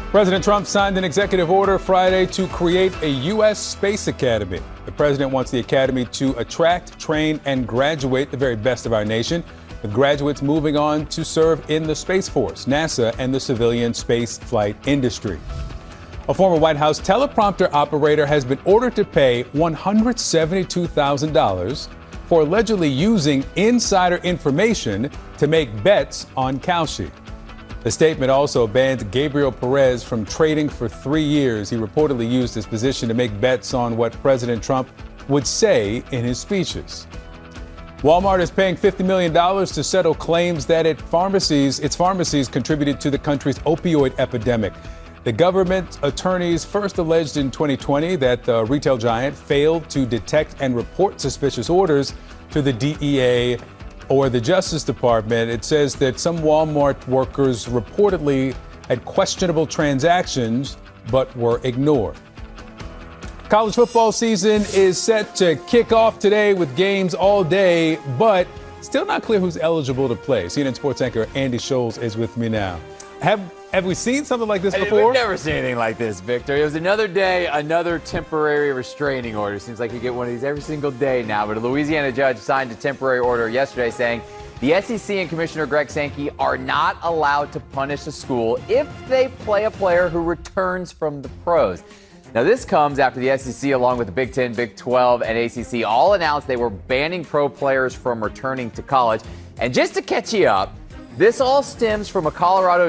President Trump signed an executive order Friday to create a U.S. Space Academy. The president wants the academy to attract, train, and graduate the very best of our nation, with graduates moving on to serve in the Space Force, NASA, and the civilian space flight industry. A former White House teleprompter operator has been ordered to pay $172,000 for allegedly using insider information to make bets on Kalshi. The statement also banned Gabriel Perez from trading for 3 years. He reportedly used his position to make bets on what President Trump would say in his speeches. Walmart is paying $50 million to settle claims that its pharmacies contributed to the country's opioid epidemic. The government attorneys first alleged in 2020 that the retail giant failed to detect and report suspicious orders to the DEA or the Justice Department. It says that some Walmart workers reportedly had questionable transactions but were ignored. College football season is set to kick off today with games all day, but still not clear who's eligible to play. CNN sports anchor Andy Scholes is with me now. Have we seen something like this before? We've never seen anything like this, Victor. It was another day, another temporary restraining order. Seems like you get one of these every single day now. But a Louisiana judge signed a temporary order yesterday saying the SEC and Commissioner Greg Sankey are not allowed to punish a school if they play a player who returns from the pros. Now, this comes after the SEC, along with the Big Ten, Big 12, and ACC, all announced they were banning pro players from returning to college. And just to catch you up, this all stems from a Colorado